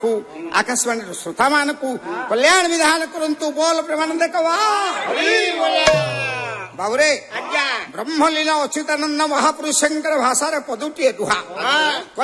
आकाशवाणी श्रोता मान को कल्याण विधान करंतु बोल प्रेमानंद कवा बाबुरे ब्रह्मलीला अच्युतानंद महापुरुष शंकर भाषा पदुटी दुहा